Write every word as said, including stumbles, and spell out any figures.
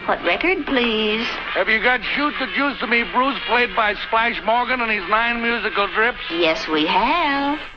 What record, please? Have you got Shoot the Juice to Me, Bruce, played by Splash Morgan and his nine musical drips? Yes, we have.